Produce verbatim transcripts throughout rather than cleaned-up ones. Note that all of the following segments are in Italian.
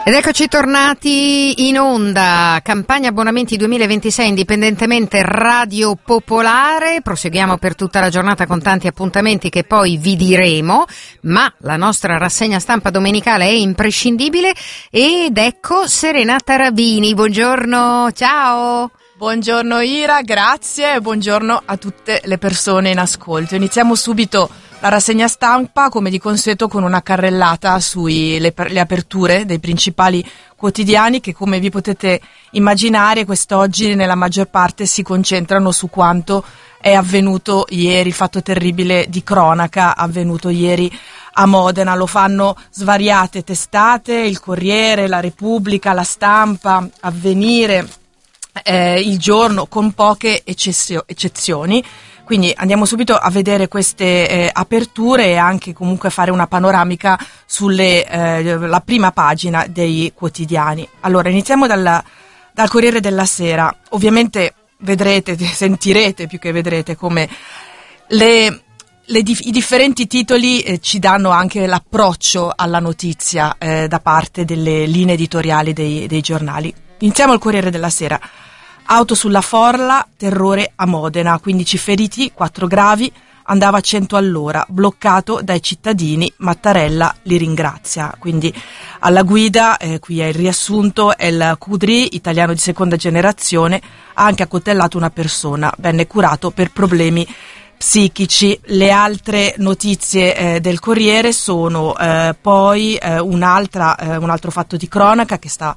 Ed eccoci tornati in onda, campagna abbonamenti duemilaventisei indipendentemente Radio Popolare. Proseguiamo per tutta la giornata con tanti appuntamenti che poi vi diremo, ma la nostra rassegna stampa domenicale è imprescindibile ed ecco Serena Tarabini. Buongiorno, ciao! Buongiorno Ira, grazie e buongiorno a tutte le persone in ascolto. Iniziamo subito la rassegna stampa, come di consueto, con una carrellata sulle le aperture dei principali quotidiani che, come vi potete immaginare, quest'oggi nella maggior parte si concentrano su quanto è avvenuto ieri, il fatto terribile di cronaca avvenuto ieri a Modena. Lo fanno svariate testate, il Corriere, la Repubblica, la Stampa, Avvenire, eh, Il Giorno, con poche eccezio- eccezioni. Quindi andiamo subito a vedere queste eh, aperture e anche comunque fare una panoramica sulle eh, la prima pagina dei quotidiani. Allora, iniziamo dal, dal Corriere della Sera. Ovviamente vedrete, sentirete più che vedrete come le, le dif- i differenti titoli eh, ci danno anche l'approccio alla notizia eh, da parte delle linee editoriali dei, dei giornali. Iniziamo il Corriere della Sera. Auto sulla Forla, terrore a Modena, quindici feriti, quattro gravi, andava a cento all'ora, bloccato dai cittadini, Mattarella li ringrazia. Quindi alla guida, eh, qui è il riassunto, El Khoury, italiano di seconda generazione, ha anche accoltellato una persona, venne curato per problemi psichici. Le altre notizie eh, del Corriere sono eh, poi eh, un'altra, eh, un altro fatto di cronaca che sta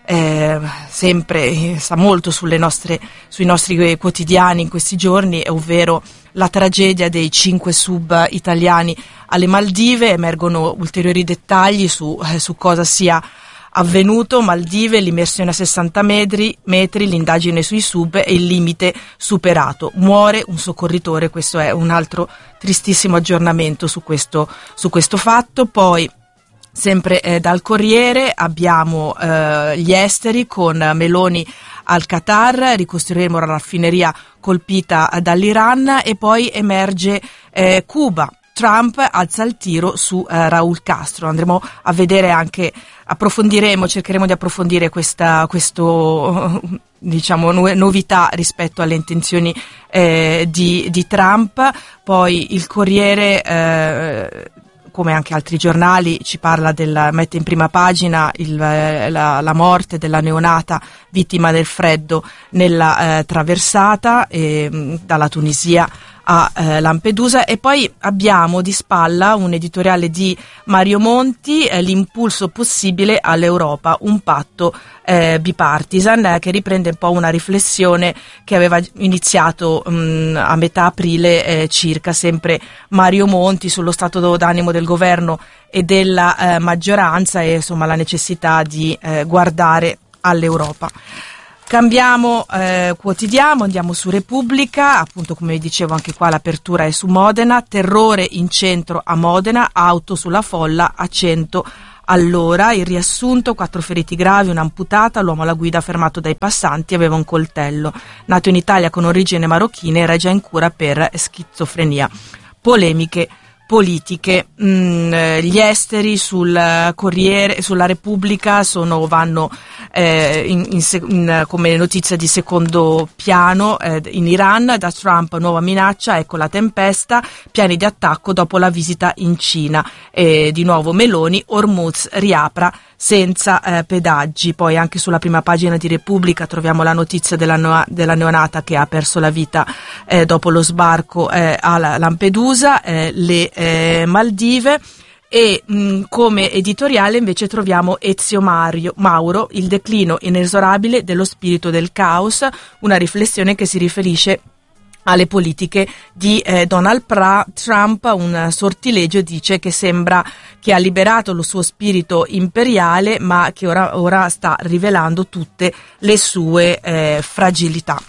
Eh, sempre sta molto sulle nostre, sui nostri quotidiani in questi giorni, ovvero la tragedia dei cinque sub italiani alle Maldive. Emergono ulteriori dettagli su, eh, su cosa sia avvenuto. Maldive, l'immersione a sessanta metri, metri, l'indagine sui sub e il limite superato. Muore un soccorritore, questo è un altro tristissimo aggiornamento su questo, su questo fatto. Poi sempre eh, dal Corriere abbiamo eh, gli esteri con Meloni al Qatar, ricostruiremo la raffineria colpita dall'Iran e poi emerge eh, Cuba. Trump alza il tiro su eh, Raul Castro. Andremo a vedere anche, approfondiremo, cercheremo di approfondire questa questo diciamo nu- novità rispetto alle intenzioni eh, di, di Trump. Poi il Corriere eh, come anche altri giornali ci parla della, mette in prima pagina il, la, la morte della neonata vittima del freddo nella eh, traversata eh, dalla Tunisia a eh, Lampedusa. E poi abbiamo di spalla un editoriale di Mario Monti, eh, l'impulso possibile all'Europa, un patto eh, bipartisan, eh, che riprende un po' una riflessione che aveva iniziato mh, a metà aprile eh, circa, sempre Mario Monti, sullo stato d'animo del governo e della eh, maggioranza e insomma la necessità di eh, guardare all'Europa. Cambiamo eh, quotidiano, andiamo su Repubblica, appunto come vi dicevo anche qua l'apertura è su Modena, terrore in centro a Modena, auto sulla folla a cento all'ora, il riassunto, quattro feriti gravi, un'amputata, l'uomo alla guida fermato dai passanti aveva un coltello, nato in Italia con origine marocchina era già in cura per schizofrenia. Polemiche politiche, mm, gli esteri sul Corriere, sulla Repubblica sono, vanno eh, in, in, in, come notizia di secondo piano eh, in Iran, da Trump nuova minaccia, ecco la tempesta, piani di attacco dopo la visita in Cina, e di nuovo Meloni, Hormuz riapra senza eh, pedaggi. Poi anche sulla prima pagina di Repubblica troviamo la notizia della, no- della neonata che ha perso la vita eh, dopo lo sbarco eh, a Lampedusa, eh, le eh, Maldive. E mh, come editoriale invece troviamo Ezio Mario, Mauro, il declino inesorabile dello spirito del caos, una riflessione che si riferisce alle politiche di eh, Donald pra- Trump. Un sortilegio dice che sembra che ha liberato lo suo spirito imperiale, ma che ora, ora sta rivelando tutte le sue eh, fragilità.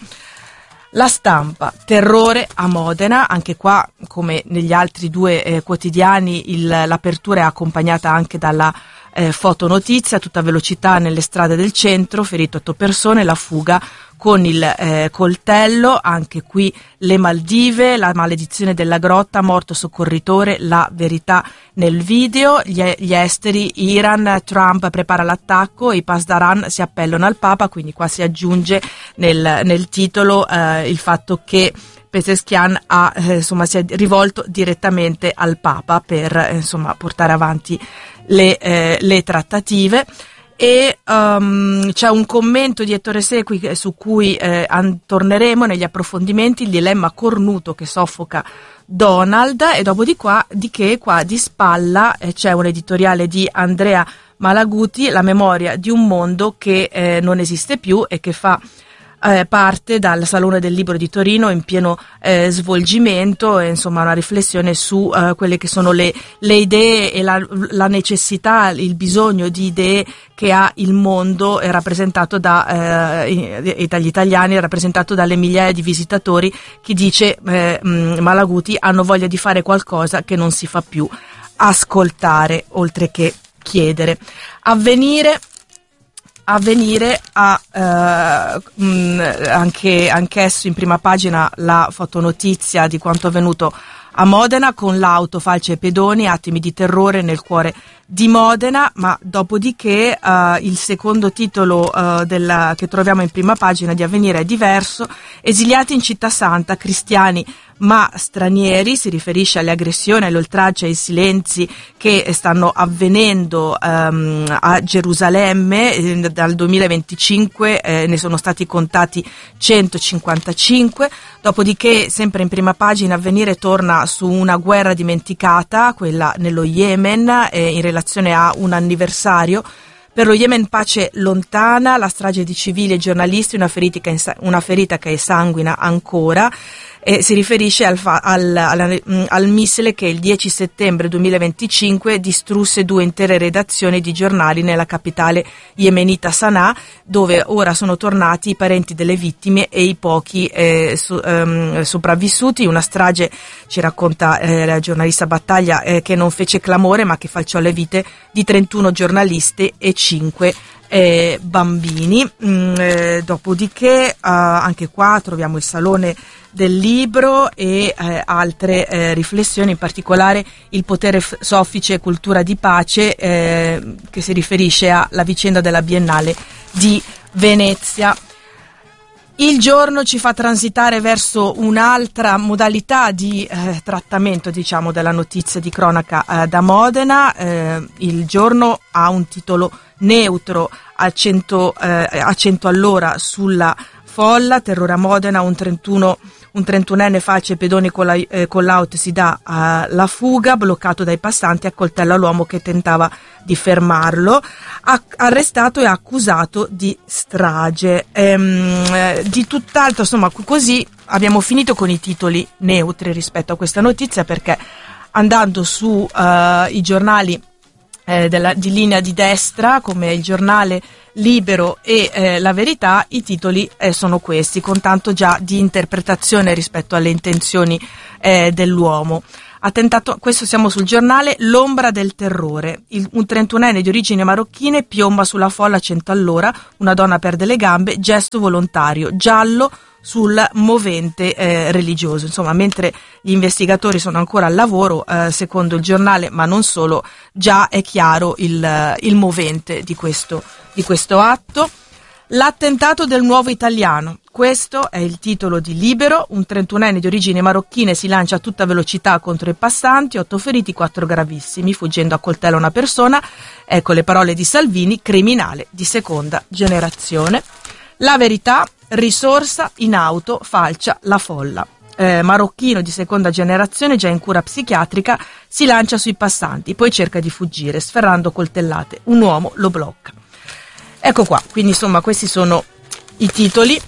La Stampa, terrore a Modena, anche qua come negli altri due eh, quotidiani il, l'apertura è accompagnata anche dalla eh, fotonotizia, a tutta velocità nelle strade del centro, ferito otto persone, la fuga con il eh, coltello, anche qui le Maldive, la maledizione della grotta, morto soccorritore, la verità nel video, gli, gli esteri, Iran, Trump prepara l'attacco, i Pasdaran si appellano al Papa, quindi qua si aggiunge nel, nel titolo eh, il fatto che Pezeshkian ha, eh, insomma, si è rivolto direttamente al Papa per eh, insomma, portare avanti le, eh, le trattative. E um, c'è un commento di Ettore Sequi su cui eh, an- torneremo negli approfondimenti, il dilemma cornuto che soffoca Donald, e dopo di qua di che qua di spalla eh, c'è un editoriale di Andrea Malaguti, La memoria di un mondo che eh, non esiste più e che fa Eh, parte dal Salone del Libro di Torino in pieno eh, svolgimento, e insomma una riflessione su eh, quelle che sono le, le idee e la, la necessità, il bisogno di idee che ha il mondo, è rappresentato da, eh, e dagli italiani, è rappresentato dalle migliaia di visitatori. Chi dice eh, Malaguti hanno voglia di fare qualcosa che non si fa più, ascoltare oltre che chiedere. Avvenire Avvenire ha eh, mh, anche anch'esso in prima pagina la fotonotizia di quanto avvenuto a Modena con l'auto, falce e pedoni, attimi di terrore nel cuore di Modena, ma dopodiché eh, il secondo titolo eh, della, che troviamo in prima pagina di Avvenire è diverso. Esiliati in Città Santa, cristiani ma stranieri, si riferisce alle aggressioni, alle oltraggi, ai silenzi che stanno avvenendo um, a Gerusalemme. Eh, dal duemilaventicinque eh, ne sono stati contati centocinquantacinque. Dopodiché, sempre in prima pagina, Avvenire torna su una guerra dimenticata, quella nello Yemen, eh, in relazione a un anniversario. Per lo Yemen pace lontana, la strage di civili e giornalisti, una ferita che, una ferita che sanguina ancora. E si riferisce al, fa- al, al, al missile che il dieci settembre duemilaventicinque distrusse due intere redazioni di giornali nella capitale yemenita Sana'a, dove ora sono tornati i parenti delle vittime e i pochi eh, so, um, sopravvissuti. Una strage, ci racconta eh, la giornalista Battaglia, eh, che non fece clamore ma che falciò le vite di trentuno giornalisti e cinque Eh, bambini. Mm, eh, dopodiché eh, anche qua troviamo il Salone del Libro e eh, altre eh, riflessioni, in particolare il potere f- soffice e cultura di pace, eh, che si riferisce alla vicenda della Biennale di Venezia. Il Giorno ci fa transitare verso un'altra modalità di eh, trattamento, diciamo, della notizia di cronaca eh, da Modena. Eh, il Giorno ha un titolo neutro a cento, eh, a cento all'ora sulla folla, terrore a Modena, un trentuno un trentunenne falce e pedoni con, la, eh, con l'auto si dà uh, la fuga, bloccato dai passanti, accoltella l'uomo che tentava di fermarlo, ha, arrestato e accusato di strage. Ehm, eh, di tutt'altro, insomma, così abbiamo finito con i titoli neutri rispetto a questa notizia, perché andando su uh, i giornali eh, della, di linea di destra, come il Giornale, Libero e eh, La Verità, i titoli eh, sono questi, con tanto già di interpretazione rispetto alle intenzioni eh, dell'uomo. Attentato, questo siamo sul Giornale, l'ombra del terrore. Il, un trentunenne di origini marocchine piomba sulla folla a cento all'ora, una donna perde le gambe, gesto volontario, giallo sul movente eh, religioso. Insomma, mentre gli investigatori sono ancora al lavoro, eh, secondo il Giornale, ma non solo, già è chiaro il, il movente di questo, di questo atto. L'attentato del nuovo italiano, questo è il titolo di Libero. Un trentunenne di origini marocchine si lancia a tutta velocità contro i passanti, otto feriti, quattro gravissimi, fuggendo a coltello una persona. Ecco le parole di Salvini, criminale di seconda generazione. La Verità, risorsa in auto, falcia la folla. Eh, marocchino di seconda generazione, già in cura psichiatrica, si lancia sui passanti, poi cerca di fuggire, sferrando coltellate. Un uomo lo blocca. Ecco qua, quindi insomma questi sono i titoli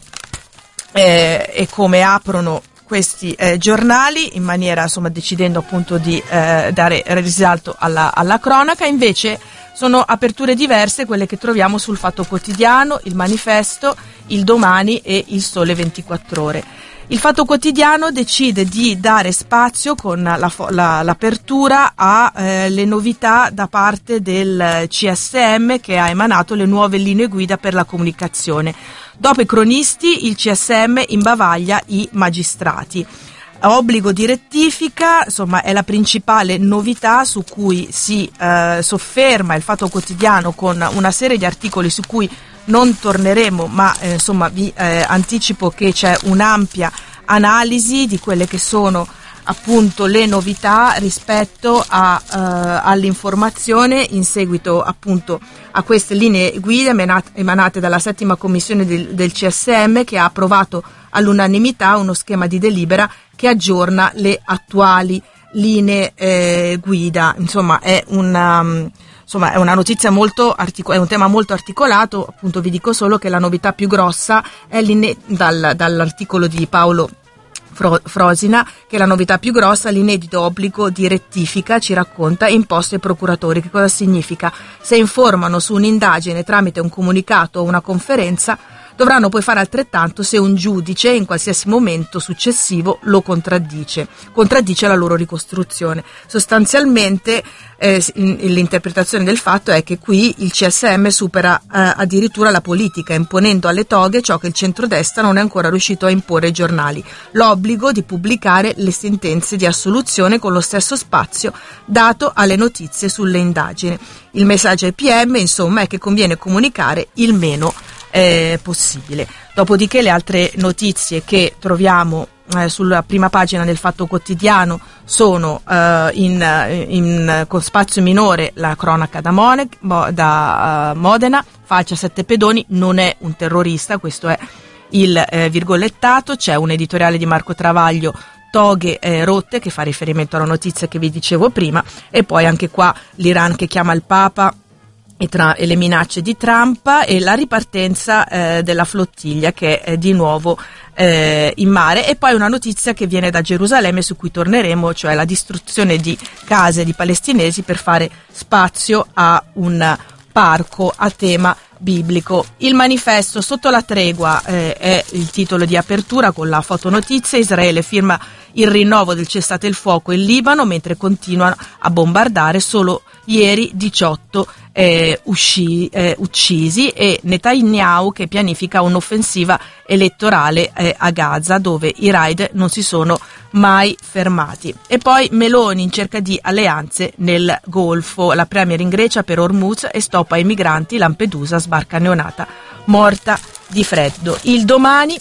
eh, e come aprono questi eh, giornali, in maniera, insomma, decidendo appunto di eh, dare risalto alla, alla cronaca. Invece Sono aperture diverse quelle che troviamo sul Fatto Quotidiano, il Manifesto, il Domani e il Sole ventiquattro Ore. Il Fatto Quotidiano decide di dare spazio con la, la, l'apertura alle eh, novità da parte del C S M, che ha emanato le nuove linee guida per la comunicazione. Dopo i cronisti, il C S M imbavaglia i magistrati. Obbligo di rettifica, insomma, è la principale novità su cui si eh, sofferma il Fatto Quotidiano, con una serie di articoli su cui non torneremo, ma eh, insomma vi eh, anticipo che c'è un'ampia analisi di quelle che sono appunto le novità rispetto a, eh, all'informazione in seguito appunto a queste linee guida emanate, emanate dalla settima commissione del, del C S M, che ha approvato all'unanimità uno schema di delibera che aggiorna le attuali linee eh, guida. Insomma è una, insomma è una notizia molto artico- è un tema molto articolato. Appunto vi dico solo che la novità più grossa è l'inne- dal, dall'articolo di Paolo Frosina, che la novità più grossa, l'inedito obbligo di rettifica, ci racconta, imposto ai procuratori. Che cosa significa? Se informano su un'indagine tramite un comunicato o una conferenza, dovranno poi fare altrettanto se un giudice in qualsiasi momento successivo lo contraddice, contraddice la loro ricostruzione. Sostanzialmente eh, l'interpretazione del fatto è che qui il C S M supera eh, addirittura la politica, imponendo alle toghe ciò che il centrodestra non è ancora riuscito a imporre ai giornali: l'obbligo di pubblicare le sentenze di assoluzione con lo stesso spazio dato alle notizie sulle indagini. Il messaggio ai P M, insomma, è che conviene comunicare il meno Eh, possibile. Dopodiché le altre notizie che troviamo eh, sulla prima pagina del Fatto Quotidiano sono eh, in, in, con spazio minore la cronaca da, Mone, da uh, Modena. Falcia sette pedoni, non è un terrorista, questo è il eh, virgolettato. C'è un editoriale di Marco Travaglio, toghe eh, rotte, che fa riferimento alla notizia che vi dicevo prima, e poi anche qua l'Iran che chiama il Papa E, tra, e le minacce di Trump, e la ripartenza eh, della flottiglia che è di nuovo eh, in mare. E poi una notizia che viene da Gerusalemme, su cui torneremo, cioè la distruzione di case di palestinesi per fare spazio a un parco a tema biblico. Il Manifesto, sotto la tregua, eh, è il titolo di apertura con la fotonotizia. Israele firma il rinnovo del cessate il fuoco in Libano mentre continuano a bombardare. Solo ieri diciotto eh, usci, eh, uccisi, e Netanyahu che pianifica un'offensiva elettorale eh, a Gaza, dove i raid non si sono mai fermati. E poi Meloni in cerca di alleanze nel Golfo, la premier in Grecia per Hormuz e stop ai migranti, Lampedusa sbarca neonata morta di freddo. Il Domani: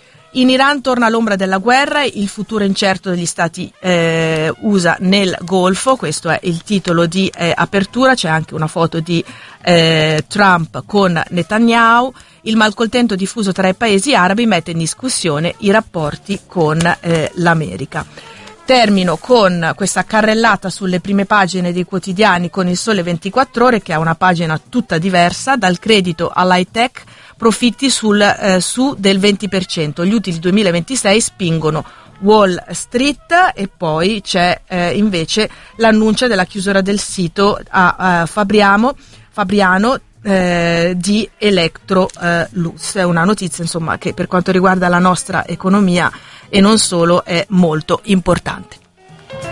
in Iran torna l'ombra della guerra, il futuro incerto degli stati eh, U S A nel Golfo, questo è il titolo di eh, apertura. C'è anche una foto di eh, Trump con Netanyahu. Il malcontento diffuso tra i paesi arabi mette in discussione i rapporti con eh, l'America. Termino con questa carrellata sulle prime pagine dei quotidiani con il Sole ventiquattro Ore, che ha una pagina tutta diversa: dal credito all'high tech, profitti sul eh, su del venti per cento, gli utili duemilaventisei spingono Wall Street. E poi c'è eh, invece l'annuncio della chiusura del sito a, a Fabriano, Fabriano eh, di Electrolux. È una notizia, insomma, che per quanto riguarda la nostra economia e non solo è molto importante.